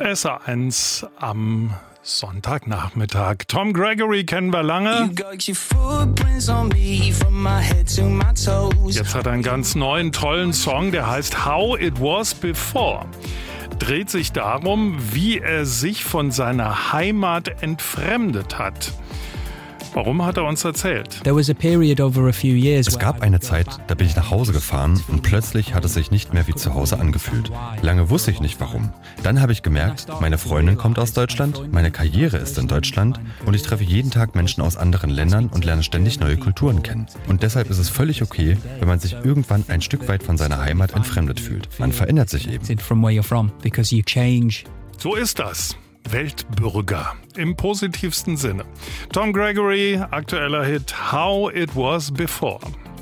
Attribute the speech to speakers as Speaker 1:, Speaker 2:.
Speaker 1: SR1 am Sonntagnachmittag. Tom Gregory kennen wir lange. Jetzt hat er einen ganz neuen, tollen Song, der heißt How It Was Before. Dreht sich darum, wie er sich von seiner Heimat entfremdet hat. Warum hat er uns erzählt?
Speaker 2: Es gab eine Zeit, da bin ich nach Hause gefahren und plötzlich hat es sich nicht mehr wie zu Hause angefühlt. Lange wusste ich nicht warum. Dann habe ich gemerkt, meine Freundin kommt aus Deutschland, meine Karriere ist in Deutschland und ich treffe jeden Tag Menschen aus anderen Ländern und lerne ständig neue Kulturen kennen. Und deshalb ist es völlig okay, wenn man sich irgendwann ein Stück weit von seiner Heimat entfremdet fühlt. Man verändert sich eben.
Speaker 1: So ist das. Weltbürger im positivsten Sinne. Tom Gregory, aktueller Hit How It Was Before.